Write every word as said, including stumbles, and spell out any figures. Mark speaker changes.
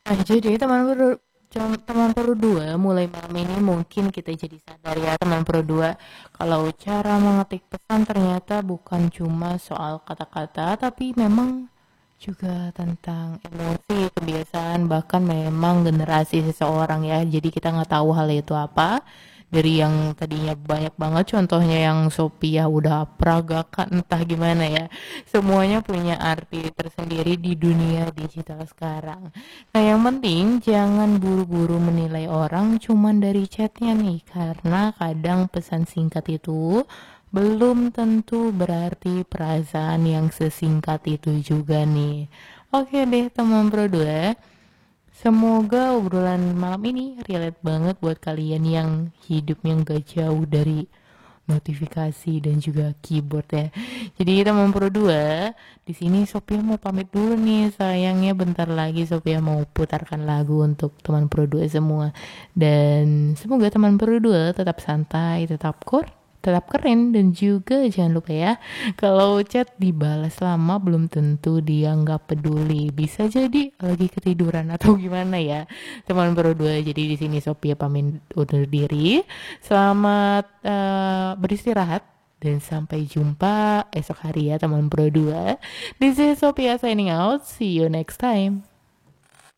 Speaker 1: Nah, jadi teman Pro teman Pro dua mulai malam ini mungkin kita jadi sadar ya teman Pro dua kalau cara mengetik pesan ternyata bukan cuma soal kata-kata tapi memang juga tentang emosi, kebiasaan, bahkan memang generasi seseorang ya. Jadi kita nggak tahu hal itu apa. Dari yang tadinya banyak banget contohnya yang Sophia udah peragakan entah gimana ya. Semuanya punya arti tersendiri di dunia digital sekarang. Nah, yang penting jangan buru-buru menilai orang cuman dari chatnya nih, karena kadang pesan singkat itu belum tentu berarti perasaan yang sesingkat itu juga nih. Oke deh teman Pro dua, semoga obrolan malam ini relate banget buat kalian yang hidupnya gak jauh dari notifikasi dan juga keyboard ya. Jadi teman Pro dua, di sini Sophia mau pamit dulu nih. Sayangnya bentar lagi Sophia mau putarkan lagu untuk teman Pro dua semua. Dan semoga teman Pro dua tetap santai, tetap core, tetap keren, dan juga jangan lupa ya, kalau chat dibalas lama belum tentu dia nggak peduli, bisa jadi lagi ketiduran atau gimana ya teman berdua. Jadi di sini Sophia pamit undur diri, selamat eh, beristirahat dan sampai jumpa esok hari ya teman berdua. This is Sophia signing out, see you next time.